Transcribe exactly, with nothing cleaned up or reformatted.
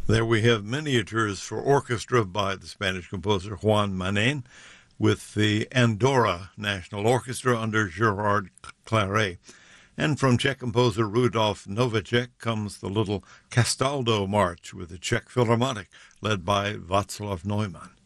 There we have miniatures for orchestra by the Spanish composer Juan Manen with the Andorra National Orchestra under Gerard Claret. And from Czech composer Rudolf Novacek comes the little Castaldo March with the Czech Philharmonic led by Václav Neumann.